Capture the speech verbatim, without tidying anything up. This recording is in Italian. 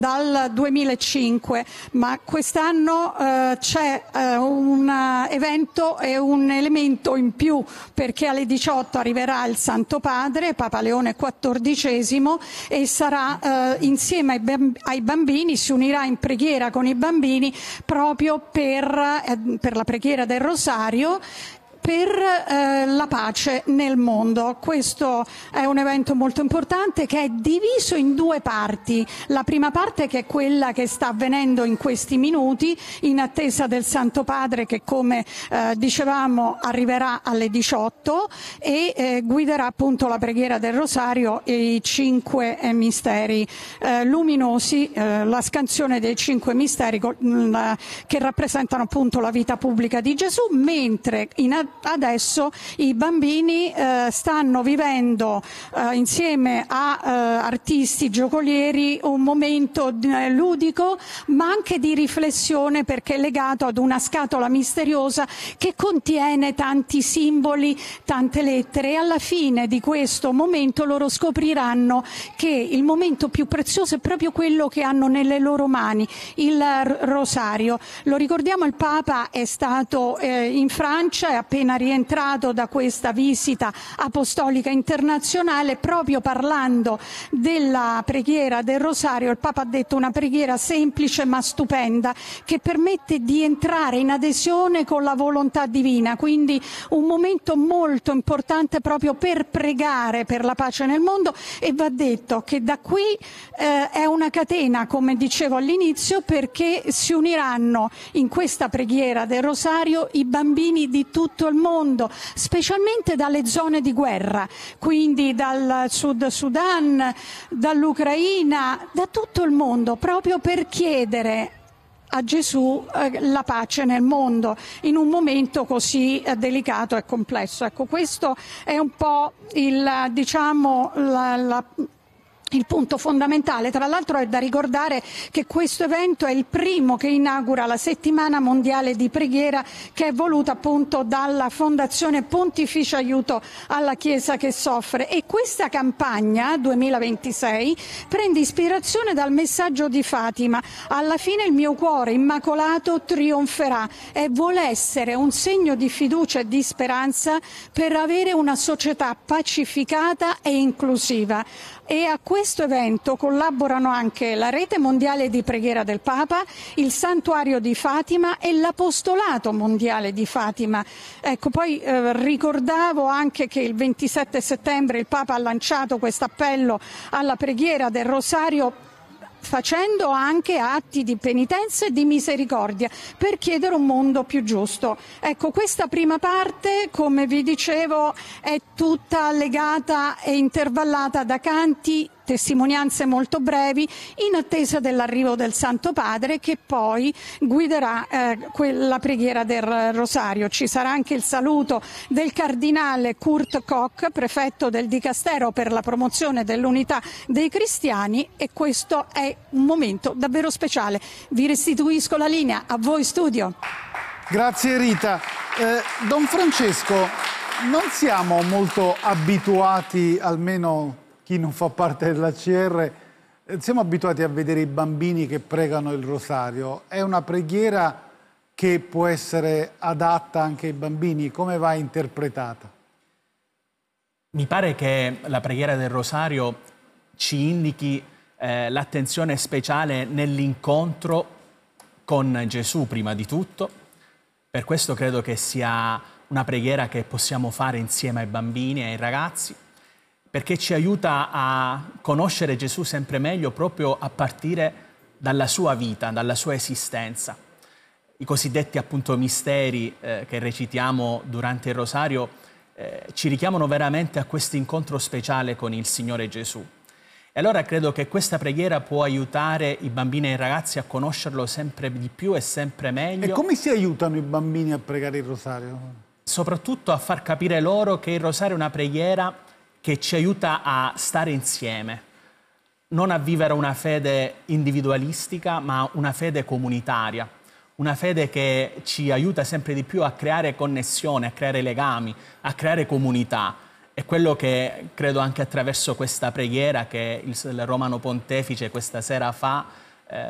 dal duemilacinque, ma quest'anno eh, c'è eh, un evento e un elemento in più, perché alle diciotto arriverà il Santo Padre, Papa Leone quattordicesimo, e sarà eh, insieme ai, bamb- ai bambini, si unirà in preghiera con i bambini proprio per, eh, per la preghiera del Rosario, per eh, la pace nel mondo. Questo è un evento molto importante che è diviso in due parti. La prima parte, che è quella che sta avvenendo in questi minuti, in attesa del Santo Padre, che come eh, dicevamo arriverà alle diciotto e eh, guiderà appunto la preghiera del Rosario e i cinque eh, misteri eh, luminosi, eh, la scansione dei cinque misteri mh, che rappresentano appunto la vita pubblica di Gesù, mentre in adesso i bambini eh, stanno vivendo eh, insieme a eh, artisti, giocolieri, un momento eh, ludico ma anche di riflessione, perché è legato ad una scatola misteriosa che contiene tanti simboli, tante lettere, e alla fine di questo momento loro scopriranno che il momento più prezioso è proprio quello che hanno nelle loro mani, il rosario. Lo ricordiamo, il Papa è stato eh, in Francia, è appena rientrato da questa visita apostolica internazionale, proprio parlando della preghiera del Rosario. Il Papa ha detto: una preghiera semplice ma stupenda, che permette di entrare in adesione con la volontà divina, quindi un momento molto importante proprio per pregare per la pace nel mondo. E va detto che da qui eh, è una catena, come dicevo all'inizio, perché si uniranno in questa preghiera del Rosario i bambini di tutto il mondo, specialmente dalle zone di guerra, quindi dal Sud Sudan, dall'Ucraina, da tutto il mondo, proprio per chiedere a Gesù eh, la pace nel mondo in un momento così eh, delicato e complesso. Ecco, questo è un po' il, diciamo, la, la il punto fondamentale. Tra l'altro è da ricordare che questo evento è il primo che inaugura la settimana mondiale di preghiera, che è voluta appunto dalla Fondazione Pontificio Aiuto alla Chiesa che soffre, e questa campagna duemilaventisei prende ispirazione dal messaggio di Fatima: alla fine il mio cuore immacolato trionferà, e vuole essere un segno di fiducia e di speranza per avere una società pacificata e inclusiva. E a questo evento collaborano anche la Rete Mondiale di Preghiera del Papa, il Santuario di Fatima e l'Apostolato Mondiale di Fatima. Ecco, poi eh, ricordavo anche che il ventisette settembre il Papa ha lanciato questo appello alla preghiera del Rosario, facendo anche atti di penitenza e di misericordia per chiedere un mondo più giusto. Ecco, questa prima parte, come vi dicevo, è tutta legata e intervallata da canti, testimonianze molto brevi, in attesa dell'arrivo del Santo Padre, che poi guiderà eh, la preghiera del Rosario. Ci sarà anche il saluto del cardinale Kurt Koch, prefetto del Dicastero per la promozione dell'unità dei cristiani, e questo è un momento davvero speciale. Vi restituisco la linea, a voi studio. Grazie Rita. Eh, Don Francesco, non siamo molto abituati, almeno chi non fa parte dell'A C R, siamo abituati a vedere i bambini che pregano il rosario. È una preghiera che può essere adatta anche ai bambini? Come va interpretata? Mi pare che la preghiera del rosario ci indichi eh, l'attenzione speciale nell'incontro con Gesù prima di tutto. Per questo credo che sia una preghiera che possiamo fare insieme ai bambini e ai ragazzi, perché ci aiuta a conoscere Gesù sempre meglio proprio a partire dalla sua vita, dalla sua esistenza. I cosiddetti appunto misteri eh, che recitiamo durante il rosario eh, ci richiamano veramente a questo incontro speciale con il Signore Gesù. E allora credo che questa preghiera può aiutare i bambini e i ragazzi a conoscerlo sempre di più e sempre meglio. E come si aiutano i bambini a pregare il rosario? Soprattutto a far capire loro che il rosario è una preghiera che ci aiuta a stare insieme, non a vivere una fede individualistica, ma una fede comunitaria, una fede che ci aiuta sempre di più a creare connessione, a creare legami, a creare comunità. È quello che credo anche attraverso questa preghiera che il Romano Pontefice questa sera fa,